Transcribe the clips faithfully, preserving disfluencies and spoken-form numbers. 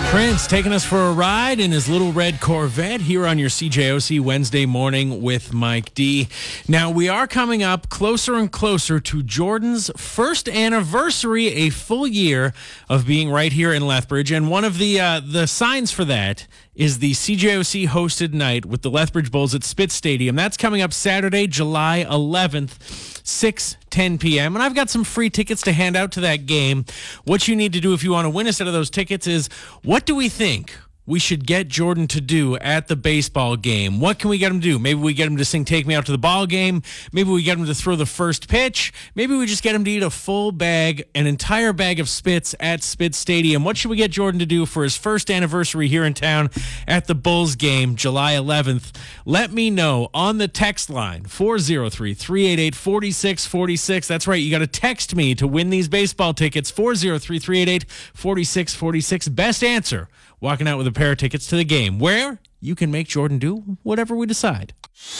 Prince taking us for a ride in his little red Corvette here on your C J O C Wednesday morning with Mike D. Now, we are coming up closer and closer to Jordan's first anniversary, a full year of being right here in Lethbridge. And one of the uh, the signs for that is the C J O C hosted night with the Lethbridge Bulls at Spitz Stadium. That's coming up Saturday, July eleventh, six ten p.m. And I've got some free tickets to hand out to that game. What you need to do if you want to win a set of those tickets is, what do we think we should get Jordan to do at the baseball game? What can we get him to do? Maybe we get him to sing Take Me Out to the Ball Game. Maybe we get him to throw the first pitch. Maybe we just get him to eat a full bag, an entire bag of Spitz at Spitz Stadium. What should we get Jordan to do for his first anniversary here in town at the Bulls game, July eleventh? Let me know on the text line, four oh three, three eight eight, four six four six. That's right, you got to text me to win these baseball tickets, four oh three, three eight eight, four six four six. Best answer, walking out with a pair of tickets to the game, where you can make Jordan do whatever we decide.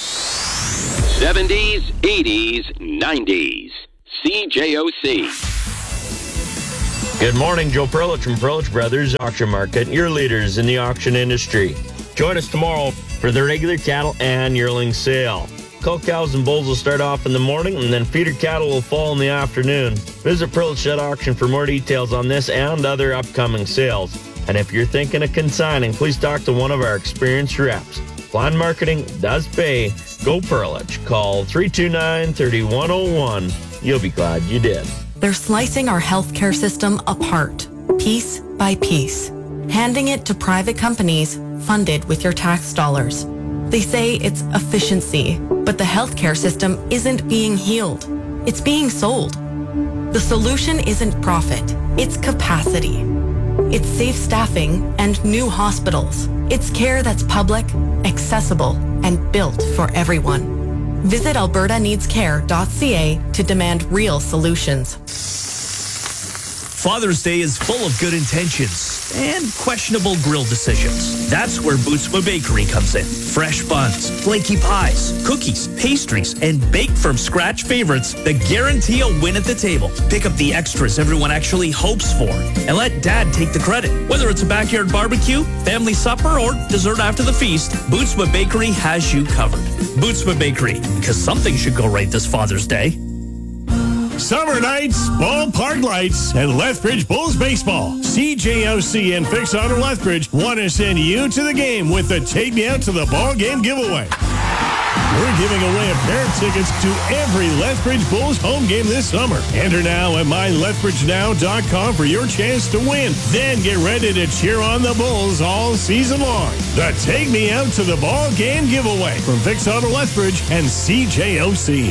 seventies, eighties, nineties. C J O C. Good morning, Joe Perlich from Perlich Brothers Auction Market, your leaders in the auction industry. Join us tomorrow for the regular cattle and yearling sale. Cull cows and bulls will start off in the morning, and then feeder cattle will fall in the afternoon. Visit Perlich Shed Auction for more details on this and other upcoming sales. And if you're thinking of consigning, please talk to one of our experienced reps. Lawn marketing does pay. Go Perlich. Call three two nine, three one zero one. You'll be glad you did. They're slicing our healthcare system apart, piece by piece, handing it to private companies funded with your tax dollars. They say it's efficiency, but the healthcare system isn't being healed. It's being sold. The solution isn't profit, it's capacity. It's safe staffing and new hospitals. It's care that's public, accessible, and built for everyone. Visit alberta needs care dot c a to demand real solutions. Father's Day is full of good intentions and questionable grill decisions. That's where Bootsma Bakery comes in. Fresh buns, flaky pies, cookies, pastries, and baked from scratch favorites that guarantee a win at the table. Pick up the extras everyone actually hopes for and let Dad take the credit. Whether it's a backyard barbecue, family supper, or dessert after the feast, Bootsma Bakery has you covered. Bootsma Bakery, because something should go right this Father's Day. Summer nights, ballpark lights, and Lethbridge Bulls baseball. C J O C and Fix Auto Lethbridge want to send you to the game with the Take Me Out to the Ball Game giveaway. We're giving away a pair of tickets to every Lethbridge Bulls home game this summer. Enter now at my lethbridge now dot com for your chance to win. Then get ready to cheer on the Bulls all season long. The Take Me Out to the Ball Game giveaway from Fix Auto Lethbridge and C J O C.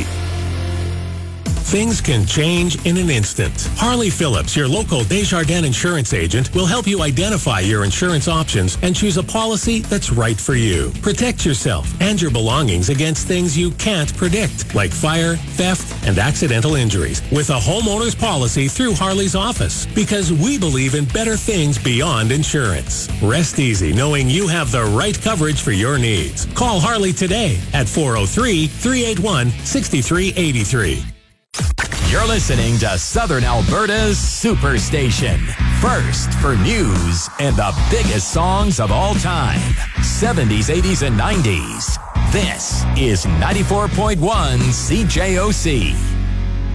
Things can change in an instant. Harley Phillips, your local Desjardins insurance agent, will help you identify your insurance options and choose a policy that's right for you. Protect yourself and your belongings against things you can't predict, like fire, theft, and accidental injuries, with a homeowner's policy through Harley's office. Because we believe in better things beyond insurance. Rest easy knowing you have the right coverage for your needs. Call Harley today at four oh three, three eight one, six three eight three. You're listening to Southern Alberta's Superstation. First for news and the biggest songs of all time. seventies, eighties, and nineties. This is ninety-four point one C J O C.